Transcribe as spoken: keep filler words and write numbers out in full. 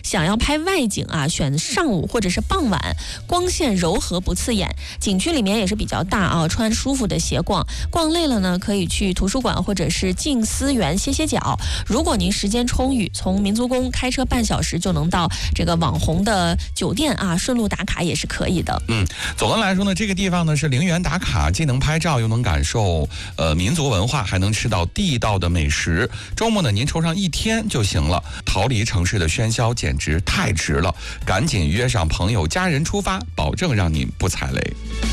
想要拍外景啊，选上午或者是傍晚，光线柔和不刺眼。景区里面也是比较大啊，穿舒服的鞋逛，逛累了呢，可以去图书馆或者是静思园歇歇脚。如果您时间充裕，从民族宫开车半小时就能到这个网红的酒店啊，顺路打卡也是可以的。 嗯，总的来说呢，这个地方呢是零元打卡，既能拍照又能感受呃民族文化，还能吃到地道的美食。周末呢，您抽上一天就行了，逃离城市的喧嚣，简直太值了！赶紧约上朋友家人出发，保证让您不踩雷。